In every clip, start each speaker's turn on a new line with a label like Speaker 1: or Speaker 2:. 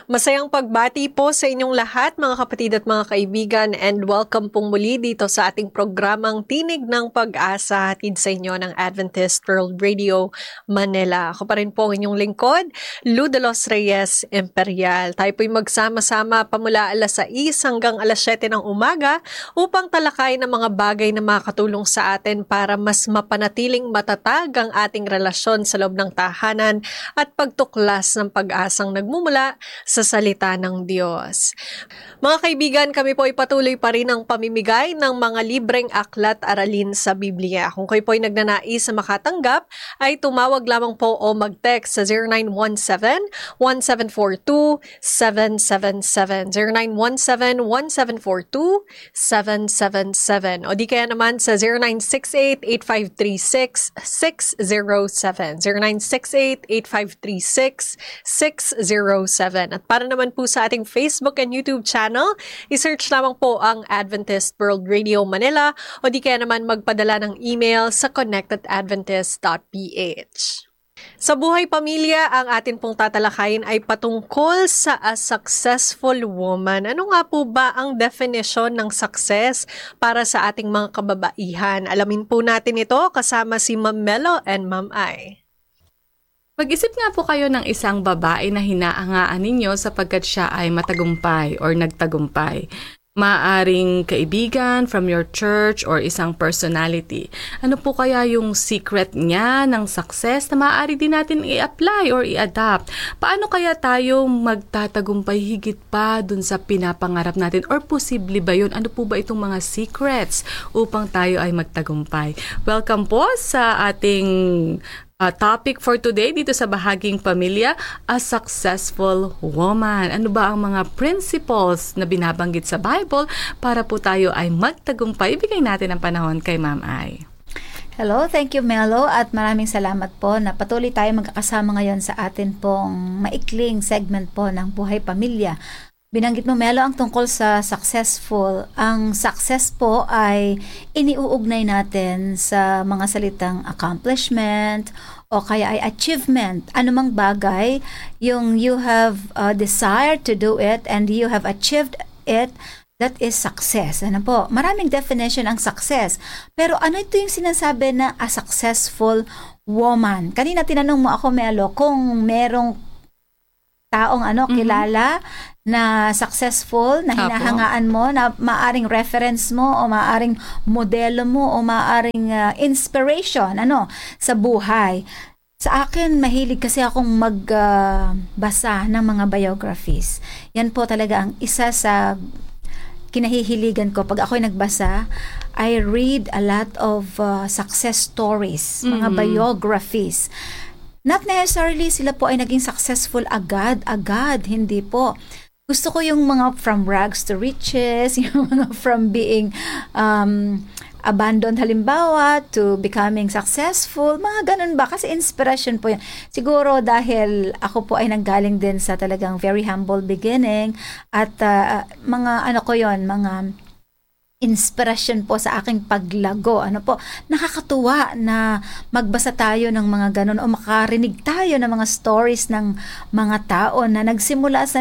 Speaker 1: Masayang pagbati po sa inyong lahat mga kapatid at mga kaibigan, and welcome pong muli dito sa ating programang Tinig ng Pag-asa, hatid sa inyo ng Adventist World Radio Manila. Ako pa rin po ang inyong lingkod, Lou de los Reyes Imperial. Tayo po'y magsama-sama pamula alas 6 hanggang alas 7 ng umaga upang talakay ng mga bagay na makakatulong sa atin para mas mapanatiling matatag ang ating relasyon sa loob ng tahanan at pagtuklas ng pag-asang nagmumula sa salita ng Diyos. Mga kaibigan, kami po ay patuloy pa rin ang pamimigay ng mga libreng aklat aralin sa Biblia. Kung kayo po ay nagnanais na makatanggap, ay tumawag lamang po o mag-text sa 0917-1742-777. 0917-1742-777. O di kaya naman sa 0968-8536-607. 0968-8536-607. At para naman po sa ating Facebook and YouTube channel, isearch lamang po ang Adventist World Radio Manila o di kaya naman magpadala ng email sa connectedadventist.ph. Sa buhay pamilya, ang atin pong tatalakayin ay patungkol sa a successful woman. Ano nga po ba ang definition ng success para sa ating mga kababaihan? Alamin po natin ito kasama si Ma'am Melo and Ma'am Ai.
Speaker 2: Mag-isip nga po kayo ng isang babae na hinahangaan ninyo sapagkat siya ay matagumpay or nagtagumpay. Maaring kaibigan from your church or isang personality. Ano po kaya yung secret niya ng success na maaari din natin i-apply or i-adapt? Paano kaya tayo magtatagumpay higit pa dun sa pinapangarap natin? Or posible ba yun? Ano po ba itong mga secrets upang tayo ay magtagumpay? Welcome po sa ating topic for today dito sa bahaging pamilya, a successful woman. Ano ba ang mga principles na binabanggit sa Bible para po tayo ay magtagumpay? Ibigay natin ang panahon kay Ma'am Ai.
Speaker 3: Hello, thank you Melo at maraming salamat po na patuloy tayo magkakasama ngayon sa atin pong maikling segment po ng Buhay Pamilya. Binanggit mo, Melo, ang tungkol sa successful. Ang success po ay iniuugnay natin sa mga salitang accomplishment o kaya ay achievement. Anumang bagay, yung you have desired to do it and you have achieved it, that is success. Ano po? Maraming definition ang success. Pero ano ito yung sinasabi na a successful woman? Kanina tinanong mo ako, Melo, kung merong taong kilala na successful, na hinahangaan mo, na maaring reference mo o maaring modelo mo o maaring inspiration sa buhay. Sa akin, mahilig kasi akong magbasa ng mga biographies. Yan po talaga ang isa sa kinahihiligan ko. Pag ako'y nagbasa, I read a lot of success stories, mga biographies. Not necessarily sila po ay naging successful agad, hindi po. Gusto ko yung mga from rags to riches, yung mga from being abandoned halimbawa to becoming successful, mga ganun ba? Kasi inspiration po yan. Siguro dahil ako po ay nanggaling din sa talagang very humble beginning at mga mga inspiration po sa aking paglago. Nakakatuwa na magbasa tayo ng mga ganun o makarinig tayo ng mga stories ng mga tao na nagsimula sa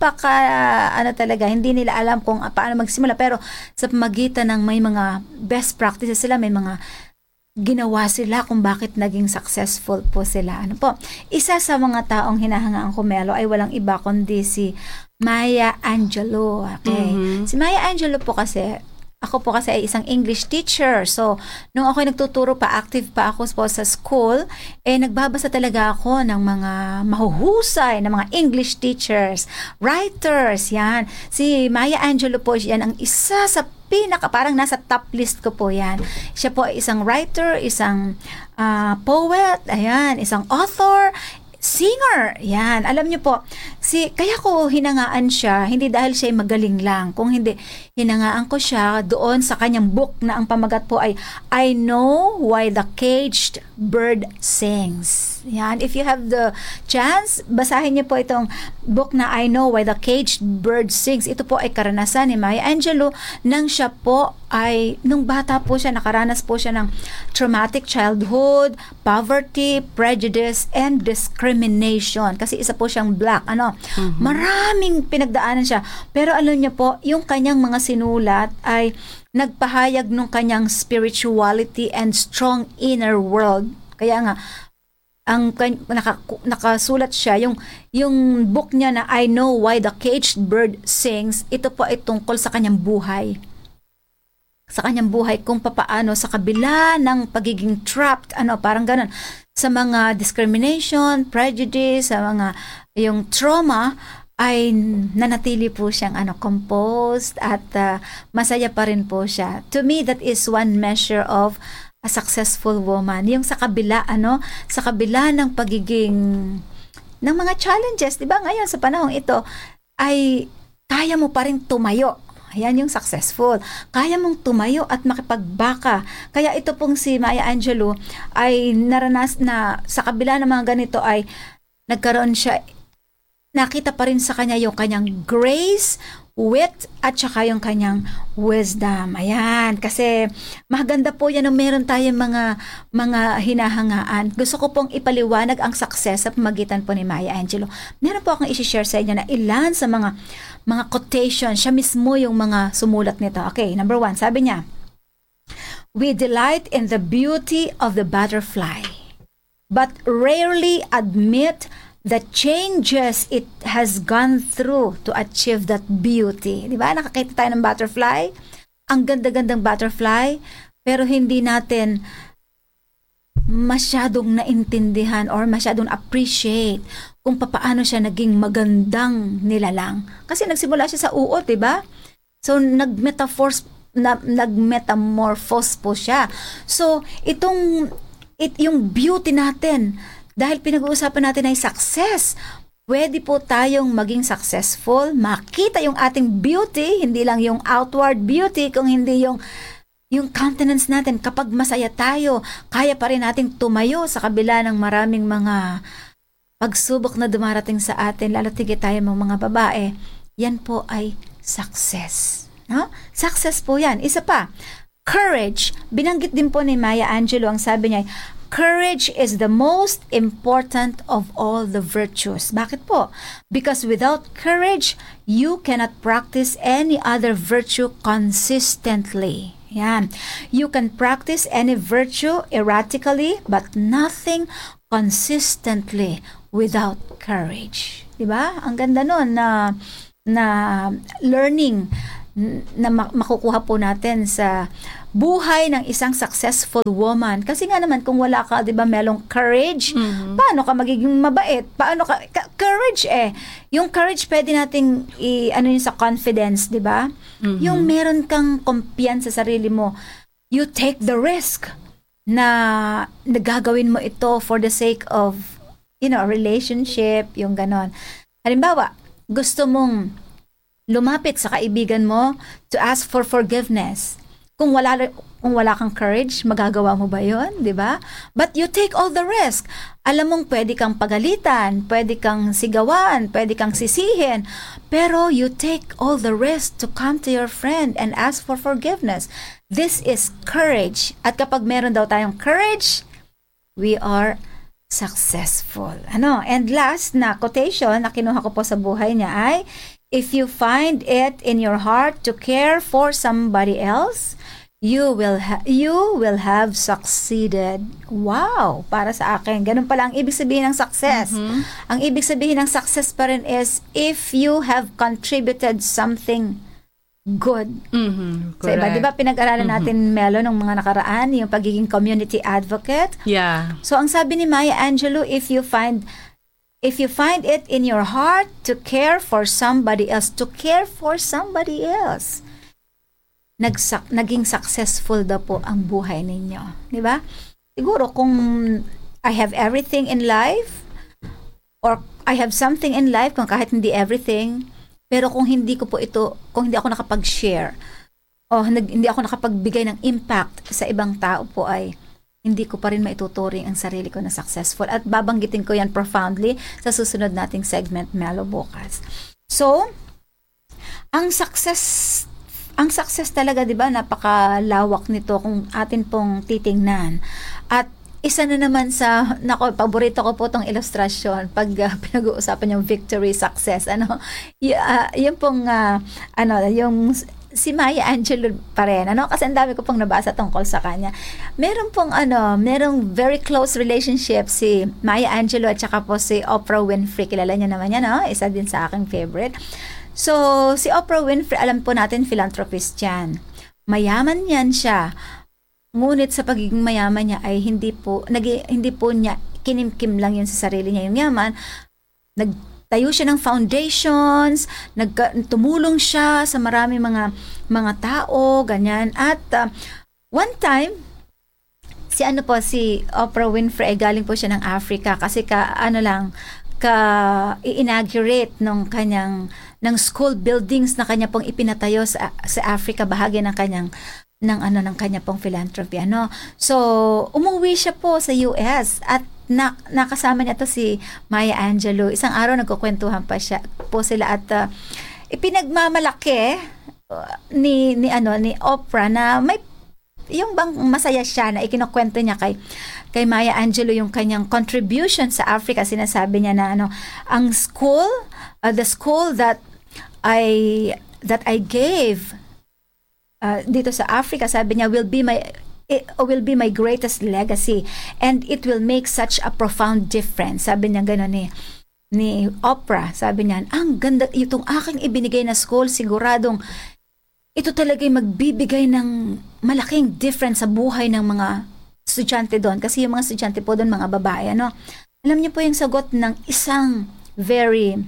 Speaker 3: hindi nila alam kung paano magsimula, pero sa pamagitan ng may mga best practices sila, may mga ginawa sila kung bakit naging successful po sila. Isa sa mga taong hinahangaan ko, Melo, ay walang iba kundi si Maya Angelou. Okay? Si Maya Angelou po kasi, ako po kasi ay isang English teacher. So, nung ako'y nagtuturo pa, active pa ako po sa school, nagbabasa talaga ako ng mga mahuhusay na mga English teachers, writers, yan. Si Maya Angelou po, yan ang isa sa parang nasa top list ko po yan. Siya po ay isang writer, isang poet, ayan, isang author, singer. Yan. Alam niyo po, kaya ko hinangaan siya, hindi dahil siya ay magaling lang. Kung hindi, hinangaan ko siya doon sa kanyang book na ang pamagat po ay I Know Why the Caged Bird Sings. Yan. If you have the chance, basahin niyo po itong book na I Know Why the Caged Bird Sings. Ito po ay karanasan ni Maya Angelou nang siya po ay, nung bata po siya, nakaranas po siya ng traumatic childhood, poverty, prejudice, and discrimination. Kasi isa po siyang black. Maraming pinagdaanan siya. Pero alam niyo po, yung kanyang mga sinulat ay nagpahayag ng kanyang spirituality and strong inner world. Kaya nga, nakasulat siya, yung book niya na I Know Why the Caged Bird Sings, ito po ay tungkol sa kanyang buhay. Sa kanyang buhay, kung papaano sa kabila ng pagiging trapped, parang ganun, sa mga discrimination, prejudice, sa mga yung trauma, ay nanatili po siyang composed at masaya pa rin po siya. To me, that is one measure of a successful woman. Yung sa kabila, sa kabila ng pagiging, ng mga challenges, di ba ngayon sa panahong ito, ay kaya mo pa rin tumayo. Ayan yung successful. Kaya mong tumayo at makipagbaka. Kaya ito pong si Maya Angelou ay naranas na sa kabila ng mga ganito ay nagkaroon siya, nakita pa rin sa kanya yung kanyang grace, wit, at saka yung kanyang wisdom. Ayan, kasi maganda po yan nung meron tayong mga hinahangaan. Gusto ko pong ipaliwanag ang success sa pamagitan po ni Maya Angelou. Meron po akong isi-share sa inyo na ilan sa mga quotation. Siya mismo yung mga sumulat nito. Okay, number 1, sabi niya, "We delight in the beauty of the butterfly, but rarely admit the changes it has gone through to achieve that beauty." Di ba? Nakakita tayo ng butterfly. Ang ganda-gandang butterfly, pero hindi natin masyadong naintindihan or masyadong appreciate kung paano siya naging magandang nilalang. Kasi nagsimula siya sa uod, di ba? So, nagmetamorphose po siya. So, yung beauty natin, dahil pinag-uusapan natin ay success, pwede po tayong maging successful, makita yung ating beauty, hindi lang yung outward beauty, kung hindi yung countenance natin. Kapag masaya tayo, kaya pa rin nating tumayo sa kabila ng maraming mga pagsubok na dumarating sa atin, lalo tigit tayo mga babae. Yan po ay success. No? Success po yan. Isa pa, courage. Binanggit din po ni Maya Angelou, ang sabi niya, courage is the most important of all the virtues. Bakit po? Because without courage, you cannot practice any other virtue consistently. Yan. You can practice any virtue erratically, but nothing consistently without courage. Diba? Ang ganda nun na learning na makukuha po natin sa buhay ng isang successful woman. Kasi nga naman, kung wala ka, di ba, melong courage, paano ka magiging mabait? Paano ka, courage yung courage pwede nating yun sa confidence, di ba? Yung meron kang kumpiyansa sa sarili mo, you take the risk na nagagawin mo ito for the sake of, a relationship, yung ganon. Halimbawa, gusto mong lumapit sa kaibigan mo to ask for forgiveness. Kung wala kang courage, magagawa mo ba yun? Di ba? But you take all the risk. Alam mong pwede kang pagalitan, pwede kang sigawan, pwede kang sisihin, pero you take all the risk to come to your friend and ask for forgiveness. This is courage. At kapag meron daw tayong courage, we are successful. And last na quotation na kinuha ko po sa buhay niya ay, if you find it in your heart to care for somebody else, you will have succeeded. Wow! Para sa akin, ganun pala ang ibig sabihin ng success. Ang ibig sabihin ng success pa rin is if you have contributed something good. So, iba, di ba pinag-aralan natin, Melo, ng mga nakaraan, yung pagiging community advocate?
Speaker 2: Yeah.
Speaker 3: So, ang sabi ni Maya Angelou, if you find it in your heart to care for somebody else, naging successful daw po ang buhay ninyo. Di ba? Siguro kung I have everything in life, or I have something in life, kung kahit hindi everything, pero kung hindi ako nakapag-share, o hindi ako nakapagbigay ng impact sa ibang tao po, ay hindi ko pa rin maituturing ang sarili ko na successful. At babanggitin ko yan profoundly sa susunod nating segment, Melo, bukas. So, ang success ang success talaga, di ba, napakalawak nito kung atin pong titingnan. At isa na naman sa, paborito ko po itong ilustrasyon pag pinag-uusapan yung victory, success. Yung pong, yung si Maya Angelou pa rin, kasi ang dami ko pong nabasa tungkol sa kanya. Merong very close relationship si Maya Angelou at saka po si Oprah Winfrey. Kilala niyo naman yan, isa din sa aking favorite. So, si Oprah Winfrey, alam po natin, philanthropist yan. Mayaman yan siya. Ngunit sa pagiging mayaman niya ay hindi po niya kinimkim lang yun sa sarili niya yung yaman. Nagtayo siya ng foundations, tumulong siya sa marami mga tao, ganyan. At one time, si Oprah Winfrey ay galing po siya ng Africa kasi i-inaugurate ng school buildings na kanya pong ipinatayo sa Africa, bahagi ng kanya pong philanthropy. So, umuwi siya po sa US at nakasama niya to si Maya Angelou. Isang araw nagkukwentuhan po sila at ipinagmamalaki ni Oprah na yung bang masaya siya na ikinukwento niya kay Maya Angelou yung kanyang contribution sa Africa. Sinasabi niya na ang school, the school that I gave dito sa Africa, sabi niya, will be my greatest legacy and it will make such a profound difference. Sabi niya gano'n ni Oprah. Sabi niya, ang ganda itong aking ibinigay na school, siguradong ito talaga magbibigay ng malaking difference sa buhay ng mga estudyante doon. Kasi yung mga estudyante po doon, mga babae, alam niyo po yung sagot ng isang very,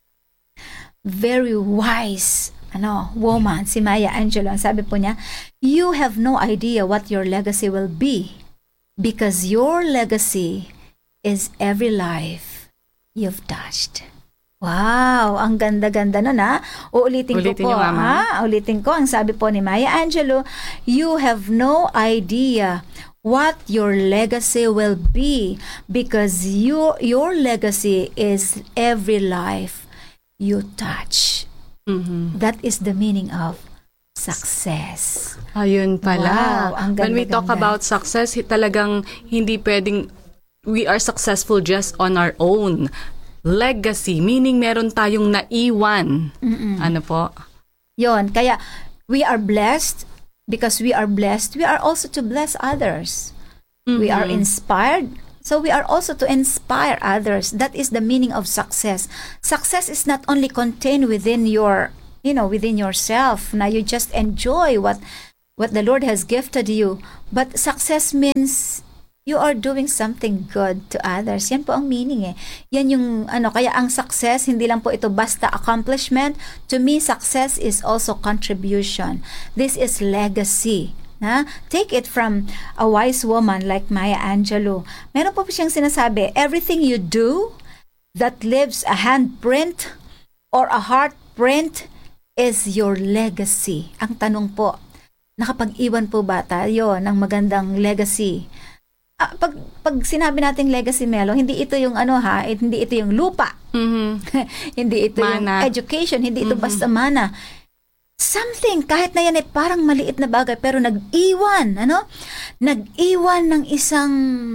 Speaker 3: very wise woman, si Maya Angelou. Sabi po niya, you have no idea what your legacy will be because your legacy is every life you've touched. Wow, ang ganda-ganda nun Uulitin ko po, Ulitin ko, ang sabi po ni Maya Angelou, you have no idea what your legacy will be because your legacy is every life you touch. Mm-hmm. That is the meaning of success.
Speaker 2: Ayun pala.
Speaker 3: Wow, ang ganda-ganda.
Speaker 2: When we talk about success, talagang hindi pwedeng we are successful just on our own. Legacy, meaning meron tayong naiwan. Ano po?
Speaker 3: Yon, kaya we are blessed because we are blessed. We are also to bless others. Mm-hmm. We are inspired. So we are also to inspire others. That is the meaning of success. Success is not only contained within within yourself. Now you just enjoy what the Lord has gifted you. But success means you are doing something good to others. Yan po ang meaning Yan yung kaya ang success, hindi lang po ito basta accomplishment. To me, success is also contribution. This is legacy. Take it from a wise woman like Maya Angelou. Meron po siyang sinasabi, everything you do that leaves a handprint or a heartprint is your legacy. Ang tanong po, nakapag-iwan po ba tayo ng magandang legacy? Pag sinabi nating legacy, Melo, hindi ito yung hindi ito yung lupa. Mm-hmm. Hindi ito mana. Yung education, hindi ito basta mana. Something, kahit na yan ay parang maliit na bagay, pero nag-iwan ng isang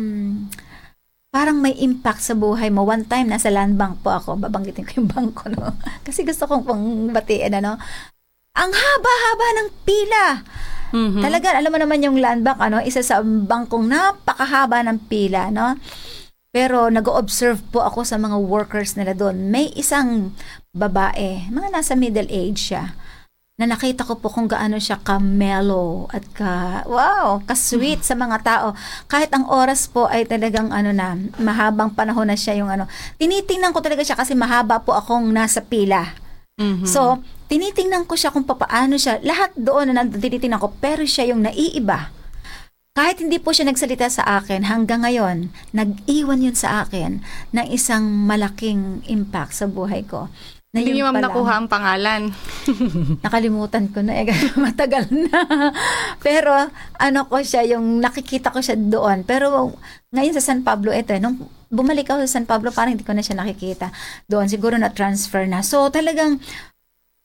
Speaker 3: parang may impact sa buhay mo. One time, nasa land bank po ako, babanggitin ko yung bangko, kasi gusto kong pang batiin, ang haba-haba ng pila. Mm-hmm. Talaga, alam mo naman yung land bank, isa sa bangkong napakahaba ng pila, Pero nag-observe po ako sa mga workers nila doon. May isang babae, mga nasa middle age siya, na nakita ko po kung gaano siya ka-mellow at ka-sweet sa mga tao. Kahit ang oras po ay talagang mahabang panahon na siya yung tinitingnan ko talaga siya kasi mahaba po akong nasa pila. Mm-hmm. So, tinitingnan ko siya kung paano siya. Lahat doon na tinitingnan ko, pero siya yung naiiba. Kahit hindi po siya nagsalita sa akin, hanggang ngayon, nag-iwan yun sa akin ng isang malaking impact sa buhay ko.
Speaker 2: Hindi niyo nakuha ang pangalan.
Speaker 3: Nakalimutan ko na matagal na. Pero ko siya, yung nakikita ko siya doon. Pero ngayon sa San Pablo, nung bumalik ako sa San Pablo, parang hindi ko na siya nakikita. Doon siguro na-transfer na. So talagang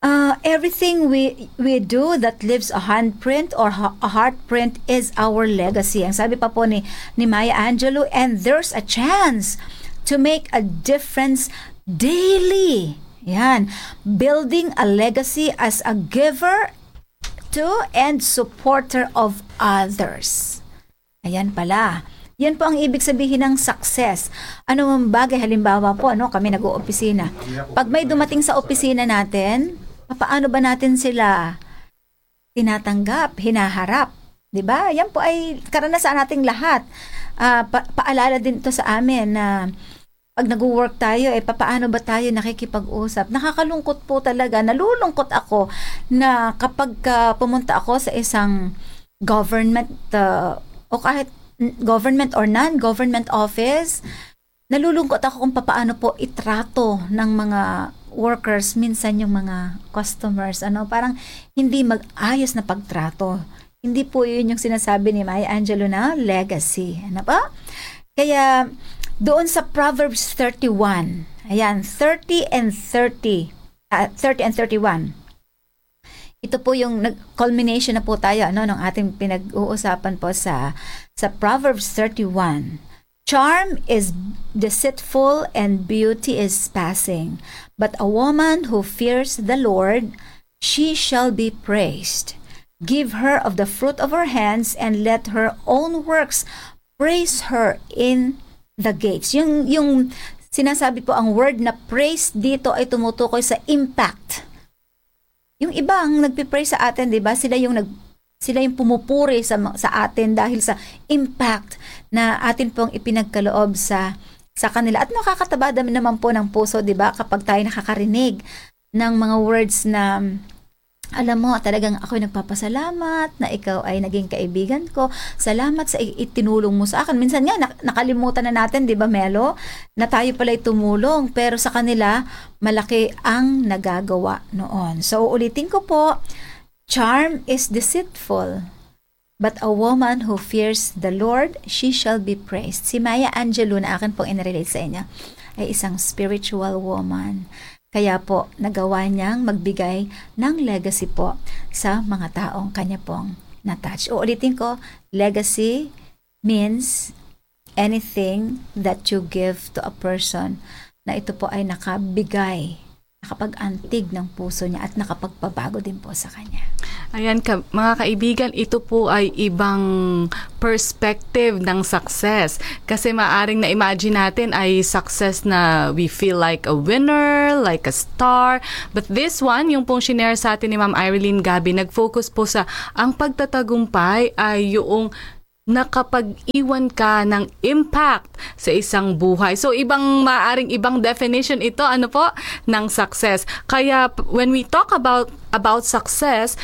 Speaker 3: Everything we do that leaves a handprint or a heartprint is our legacy. Ang sabi pa po ni Maya Angelou, and there's a chance to make a difference daily. Yan. Building a legacy as a giver to and supporter of others. Ayan pala. Yan po ang ibig sabihin ng success. Ano mang bagay, halimbawa po, kami nag-oopisina. Pag may dumating sa opisina natin, paano ba natin sila tinatanggap, hinaharap? 'Di ba? Yan po ay karanasan nating lahat. Paalala din ito sa amin na pag nag-work tayo, paano ba tayo nakikipag-usap? Nakakalungkot po talaga. Nalulungkot ako na kapag pumunta ako sa isang government o kahit government or non-government office, nalulungkot ako kung paano po itrato ng mga workers, minsan yung mga customers, parang hindi mag-ayos na pagtrato. Hindi po yun yung sinasabi ni Maya Angelou na legacy. Ano ba? Kaya, doon sa Proverbs 31, ayan, 30 and 31. Ito po yung culmination na po tayo ng ating pinag-uusapan po sa Proverbs 31. Charm is deceitful and beauty is passing, but a woman who fears the Lord, she shall be praised. Give her of the fruit of her hands and let her own works praise her in the gates. Yung sinasabi po, ang word na praise dito ay tumutukoy sa impact. Yung ibang nagpi-praise sa atin, 'di ba? Sila yung pumupuri sa atin dahil sa impact na atin pong ipinagkaloob sa kanila. At nakakataba naman po ng puso, 'di ba? Kapag tayo nakakarinig ng mga words na alam mo, talagang ako'y nagpapasalamat na ikaw ay naging kaibigan ko. Salamat sa itinulong mo sa akin. Minsan nga, nakalimutan na natin, di ba, Melo? Na tayo pala'y tumulong. Pero sa kanila, malaki ang nagagawa noon. So, ulitin ko po, charm is deceitful, but a woman who fears the Lord, she shall be praised. Si Maya Angelou na akin pong inrelate sa inyo, ay isang spiritual woman. Kaya po, nagawa niyang magbigay ng legacy po sa mga taong kanya pong na-touch. Uulitin ko, legacy means anything that you give to a person na ito po ay nakabigay, nakapag-antig ng puso niya at nakapagpabago din po sa kanya.
Speaker 2: Ayan, mga kaibigan, ito po ay ibang perspective ng success. Kasi maaring na-imagine natin ay success na we feel like a winner, like a star. But this one, yung pong shinare sa atin ni Ma'am Irelyn Gabi, nag-focus po sa ang pagtatagumpay ay yung nakapag-iwan ka ng impact sa isang buhay. So, maaring ibang definition ito, ng success. Kaya, when we talk about success,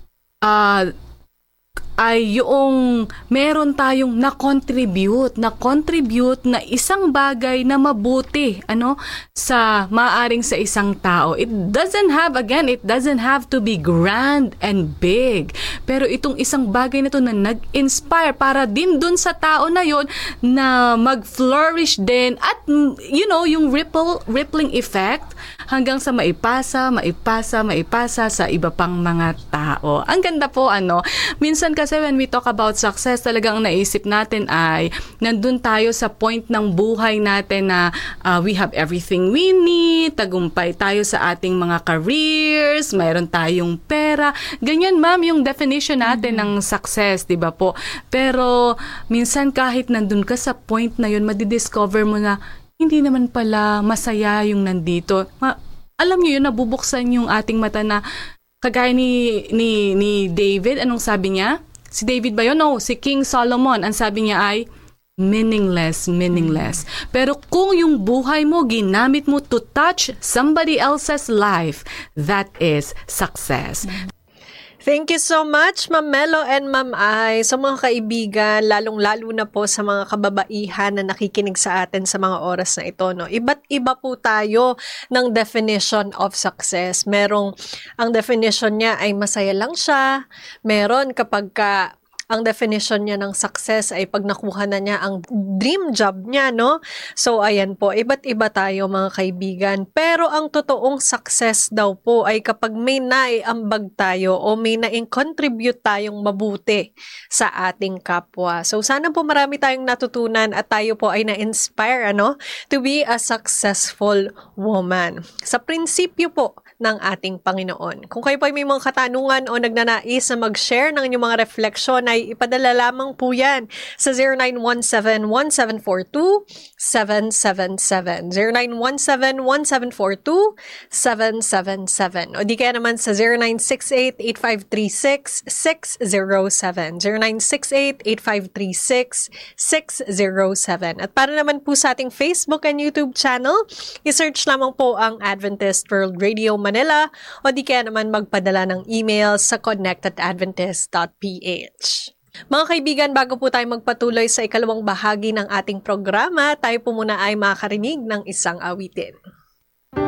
Speaker 2: ay yung meron tayong na-contribute na isang bagay na mabuti maaring sa isang tao. It doesn't have to be grand and big. Pero itong isang bagay na to na nag-inspire para din dun sa tao na yon na mag-flourish din at yung rippling effect hanggang sa maipasa sa iba pang mga tao. Ang ganda po, minsan kasi when we talk about success, talagang naisip natin ay nandun tayo sa point ng buhay natin na we have everything we need, tagumpay tayo sa ating mga careers, mayroon tayong pera. Ganyan, ma'am, yung definition natin ng success, di ba po? Pero minsan kahit nandun ka sa point na yun, madidiscover mo na hindi naman pala masaya yung nandito. Alam niyo yun, nabubuksan yung ating mata na kagaya ni David, anong sabi niya? Si David ba yun? No, si King Solomon. Ang sabi niya ay meaningless. Pero kung yung buhay mo, ginamit mo to touch somebody else's life, that is success.
Speaker 1: Thank you so much, Ma'am Melo and Ma'am Ai. Sa mga kaibigan, lalong-lalo na po sa mga kababaihan na nakikinig sa atin sa mga oras na ito. Iba't iba po tayo ng definition of success. Ang definition niya ay masaya lang siya. Meron kapag ang definition niya ng success ay pag nakuha na niya ang dream job niya, no? So, ayan po, iba't iba tayo mga kaibigan. Pero ang totoong success daw po ay kapag may naiambag tayo o may na-contribute tayong mabuti sa ating kapwa. So, sana po marami tayong natutunan at tayo po ay na-inspire, to be a successful woman. Sa prinsipyo po ng ating Panginoon. Kung kayo po ay may mga katanungan o nagnanais na mag-share ng inyong mga refleksyon, ay ipadala lamang po yan sa 0917-1742-777. 0917-1742-777. O di kaya naman sa 0968-8536-607. 0968-8536-607. At para naman po sa ating Facebook and YouTube channel, isearch lamang po ang Adventist World Radio Manila o di kaya naman magpadala ng email sa connectedadventist.ph. Mga kaibigan, bago po tayo magpatuloy sa ikalawang bahagi ng ating programa, tayo po muna ay makakarinig ng isang awitin.